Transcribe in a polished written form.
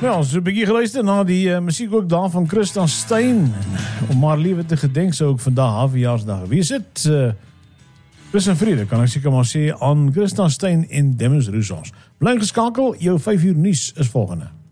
Ja, ons het 'n bietjie geluister na die musiek ook daar van Christa Stein. Om maar liewe te gedenk sou ook vandag haar verjaarsdag gewees het. Rus en vrede, kan ek seker maar sê, aan Christa Stein en Demis Roussos. Bly geskakel, jou 5 uur nuus is volgende.